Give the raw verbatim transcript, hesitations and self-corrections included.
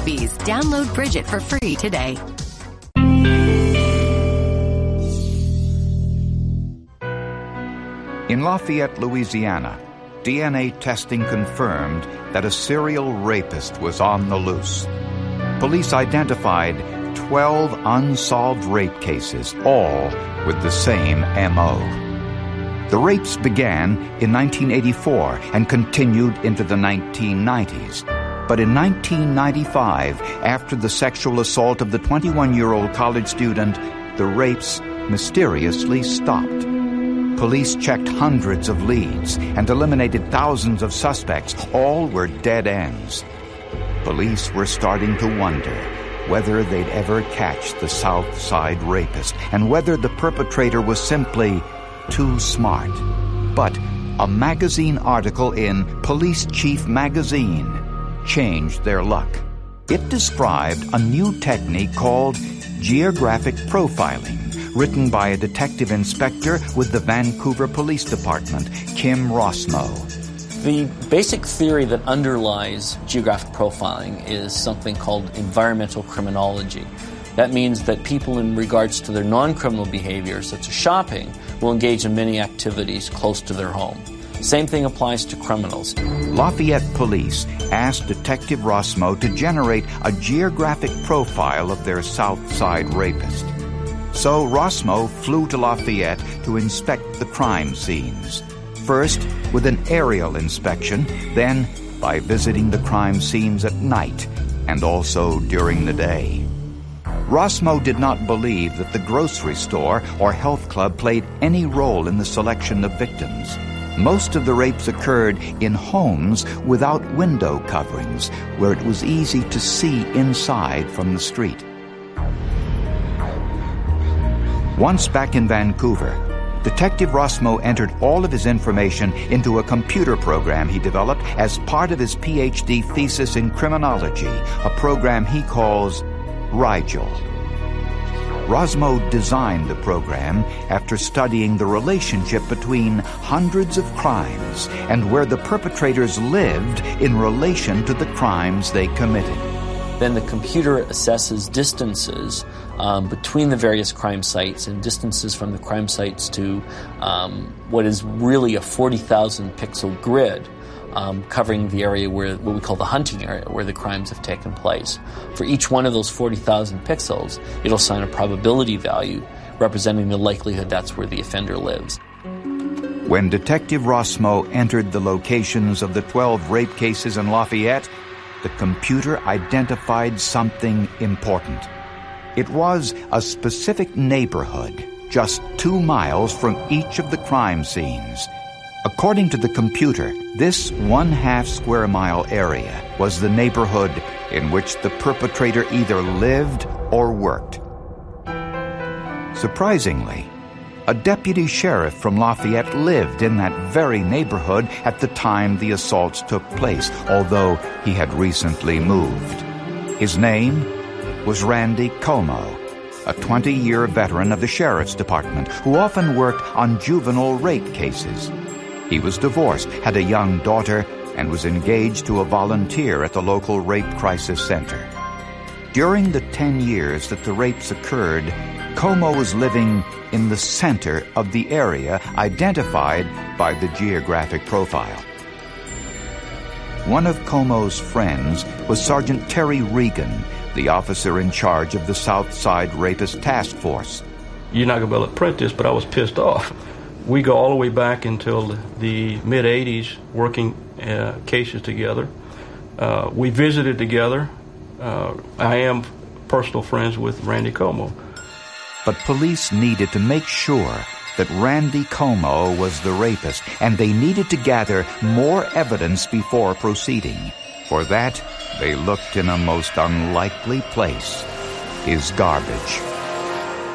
fees. Download Bridget for free today. In Lafayette, Louisiana, D N A testing confirmed that a serial rapist was on the loose. Police identified twelve unsolved rape cases, all with the same M O. The rapes began in nineteen eighty-four and continued into the nineteen nineties. But in nineteen ninety-five, after the sexual assault of the twenty-one-year-old college student, the rapes mysteriously stopped. Police checked hundreds of leads and eliminated thousands of suspects. All were dead ends. Police were starting to wonder whether they'd ever catch the South Side rapist and whether the perpetrator was simply too smart. But a magazine article in Police Chief Magazine changed their luck. It described a new technique called geographic profiling, written by a detective inspector with the Vancouver Police Department, Kim Rossmo. The basic theory that underlies geographic profiling is something called environmental criminology. That means that people, in regards to their non-criminal behavior, such as shopping, will engage in many activities close to their home. Same thing applies to criminals. Lafayette Police asked Detective Rossmo to generate a geographic profile of their South Side rapist. So Rossmo flew to Lafayette to inspect the crime scenes. First with an aerial inspection, then by visiting the crime scenes at night and also during the day. Rossmo did not believe that the grocery store or health club played any role in the selection of victims. Most of the rapes occurred in homes without window coverings, where it was easy to see inside from the street. Once back in Vancouver, Detective Rossmo entered all of his information into a computer program he developed as part of his P H D thesis in criminology, a program he calls Rigel. Rossmo designed the program after studying the relationship between hundreds of crimes and where the perpetrators lived in relation to the crimes they committed. Then the computer assesses distances um, between the various crime sites and distances from the crime sites to um, what is really a forty thousand pixel grid um, covering the area where what we call the hunting area, where the crimes have taken place. For each one of those forty thousand pixels, it'll assign a probability value representing the likelihood that's where the offender lives. When Detective Rossmo entered the locations of the twelve rape cases in Lafayette, the computer identified something important. It was a specific neighborhood just two miles from each of the crime scenes. According to the computer, this one-half square mile area was the neighborhood in which the perpetrator either lived or worked. Surprisingly, a deputy sheriff from Lafayette lived in that very neighborhood at the time the assaults took place, although he had recently moved. His name was Randy Como, a twenty-year veteran of the sheriff's department who often worked on juvenile rape cases. He was divorced, had a young daughter, and was engaged to a volunteer at the local rape crisis center. During the ten years that the rapes occurred, Como was living in the center of the area identified by the geographic profile. One of Como's friends was Sergeant Terry Regan, the officer in charge of the South Side Rapist Task Force. You're not going to be able to print this, but I was pissed off. We go all the way back until the mid-eighties working uh, cases together. Uh, we visited together. Uh, I am personal friends with Randy Como. But police needed to make sure that Randy Como was the rapist, and they needed to gather more evidence before proceeding. For that, they looked in a most unlikely place, his garbage.